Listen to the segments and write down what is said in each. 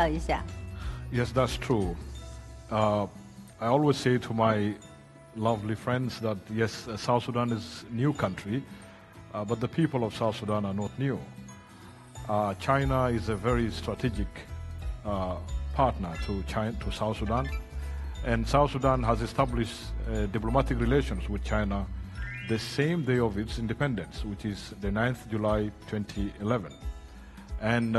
绍一下。 Yes, that's true. I always say to my lovely friends that yes, South Sudan is a new country, but the people of South Sudan are not new. China is a very strategic partner to South Sudan, and South Sudan has established diplomatic relations with China the same day of its independence, which is the 9th July 2011. And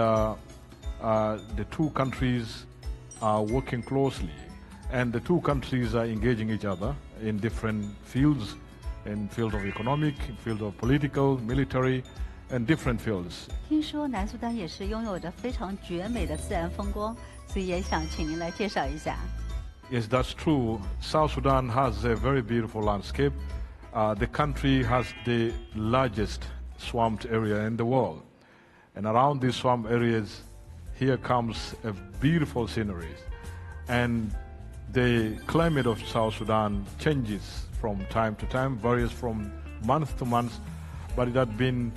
the two countries are working closely, and the two countries are engaging each other in different fields, in field of economic, in field of political, military, and different fields. 听说南苏丹也是拥有着非常绝美的自然风光，所以也想请您来介绍一下。 Yes, that's true. South Sudan has a very beautiful landscape. The country has the largest swamped area in the world. And around these swamp areas, here comes a beautiful sceneries. And the climate of South Sudan changes from time to time, varies from month to month, but it had been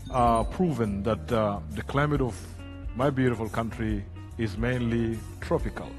proven that the climate of my beautiful country is mainly tropical.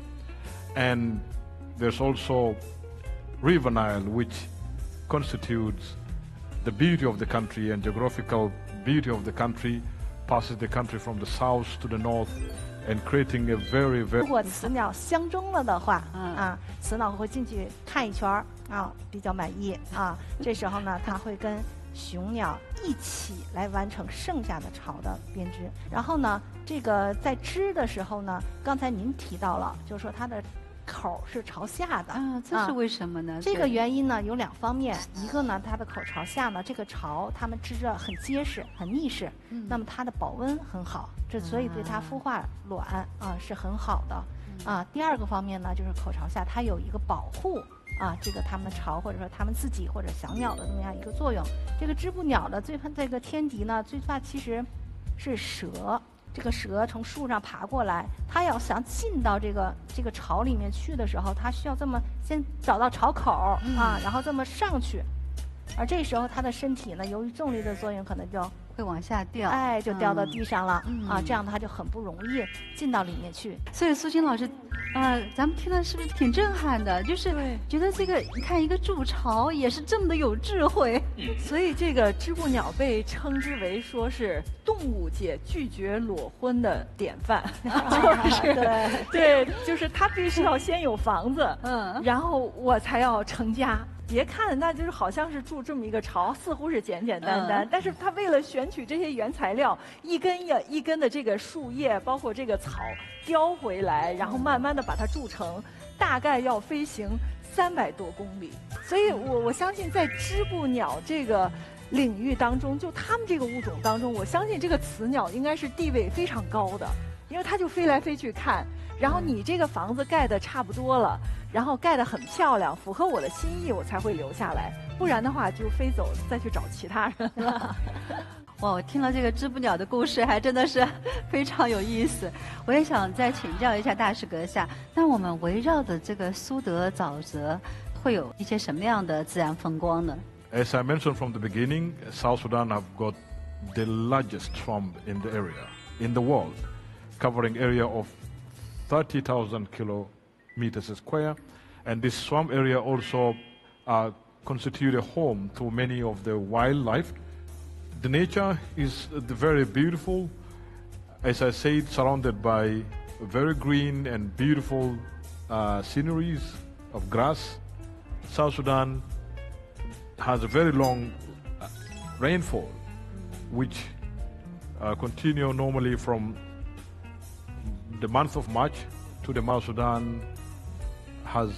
And there's also River Nile, which constitutes the beauty of the country and geographical beauty of the country, passes the country from the south to the north, and creating a very, very... 如果雌鸟相中了的话，雌鸟会进去看一圈比较满意这时候呢，它会跟雄鸟一起来完成剩下的巢的编织。然后呢，这个在织的时候呢，刚才您提到了，就是说它的口是朝下的这是为什么呢？ 这个原因呢有2方面，一个呢它的口朝下呢，这个巢它们织着很结实、很密实，那么它的保温很好，所以对它孵化卵是很好的第二个方面呢，就是口朝下，它有一个保护这个它们的巢或者说它们自己或者小鸟的那么样一个作用。这个织布鸟的最怕这个天敌呢，最怕其实是蛇。这个蛇从树上爬过来，它要想进到这个巢里面去的时候，它需要这么先找到巢口然后这么上去，而这时候它的身体呢，由于重力的作用，可能就会往下掉， 就掉到地上了这样它就很不容易进到里面去。 所以苏金老师，咱们听了是不是挺震撼的？就是觉得这个，你看一个筑巢也是这么的有智慧。 所以这个织布鸟被称之为说是动物界拒绝裸婚的典范，对，就是它必须要先有房子，然后我才要成家。别看那就是好像是筑这么一个巢，似乎是简简单单，但是它为了选取这些原材料，一根的这个树叶，包括这个草叼回来，然后慢慢的把它筑成，大概要飞行300多公里。所以我相信在织布鸟这个领域当中，就它们这个物种当中，我相信这个雌鸟应该是地位非常高的，因为它就飞来飞去看，然后你这个房子盖得差不多了，然后盖得很漂亮，符合我的心意，我才会留下来，不然的话就飞走再去找其他人了。 哇，我听了这个织布鸟的故事，还真的是非常有意思。我也想再请教一下大师阁下，那我们围绕的这个苏德沼泽会有一些什么样的自然风光呢？ As I mentioned from the beginning, South Sudan have got the largest swamp in the area, in the world, covering area of 30,000 kilometers square, and this swamp area also constitute a home to many of the wildlife. The nature is very beautiful, as I said, surrounded by very green and beautiful sceneries of grass. South Sudan has a very long rainfall, which continue normally from the month of March to the month. Sudan has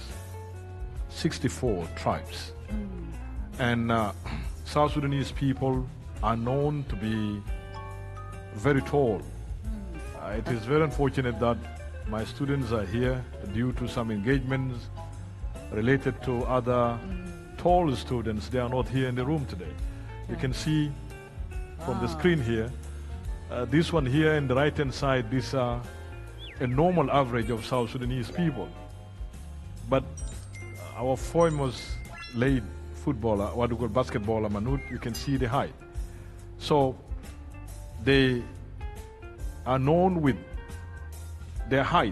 64 tribes, and South Sudanese people are known to be very tall. It is very unfortunate that my students are here due to some engagements related to other tall students. They are not here in the room today. You can see from the screen here, this one here in the right hand side, these are a normal average of South Sudanese people. But our famous late footballer, what we call basketballer, Manut, you can see the height. So they are known with their height